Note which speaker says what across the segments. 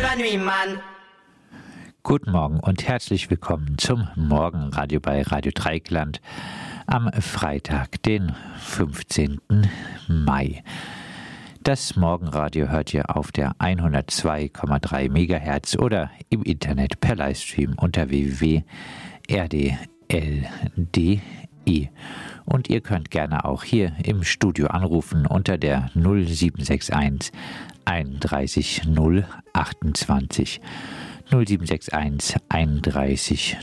Speaker 1: la nuit, man.
Speaker 2: Guten Morgen und herzlich willkommen zum Morgenradio bei Radio Dreieckland am Freitag, den 15. Mai. Das Morgenradio hört ihr auf der 102,3 MHz oder im Internet per Livestream unter www.rdl.de. Und ihr könnt gerne auch hier im Studio anrufen unter der 0761 31 028. 0761 31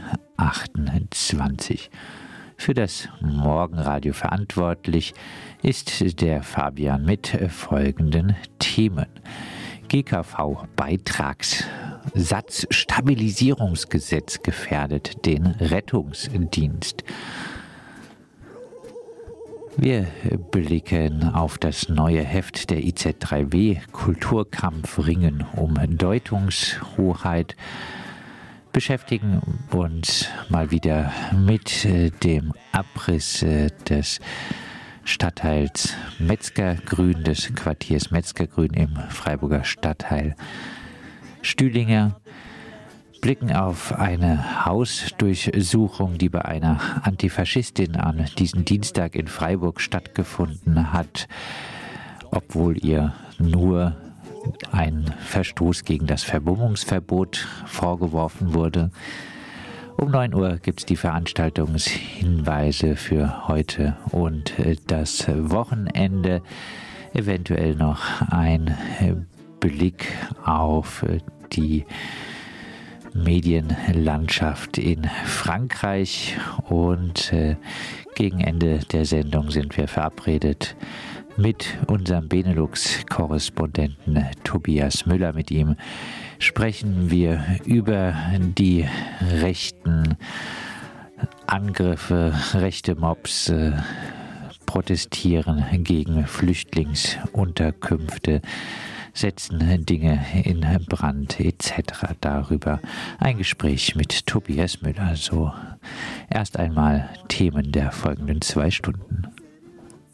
Speaker 2: 028. Für das Morgenradio verantwortlich ist der Fabian mit folgenden Themen. GKV-Beitragssatzstabilisierungsgesetz gefährdet den Rettungsdienst. Wir blicken auf das neue Heft der IZ3W, Kulturkampf Ringen um Deutungshoheit, beschäftigen uns mal wieder mit dem Abriss des Stadtteils Metzgergrün, des Quartiers Metzgergrün im Freiburger Stadtteil Stühlinger, blicken auf eine Hausdurchsuchung, die bei einer Antifaschistin an diesem Dienstag in Freiburg stattgefunden hat, obwohl ihr nur ein Verstoß gegen das Vermummungsverbot vorgeworfen wurde. Um 9 Uhr gibt es die Veranstaltungshinweise für heute und das Wochenende. Eventuell noch ein Blick auf die Medienlandschaft in Frankreich und gegen Ende der Sendung sind wir verabredet mit unserem Benelux-Korrespondenten Tobias Müller. Mit ihm sprechen wir über die rechten Angriffe, rechte Mobs protestieren gegen Flüchtlingsunterkünfte, setzen Dinge in Brand etc. Darüber ein Gespräch mit Tobias Müller. So, erst einmal Themen der folgenden 2 Stunden.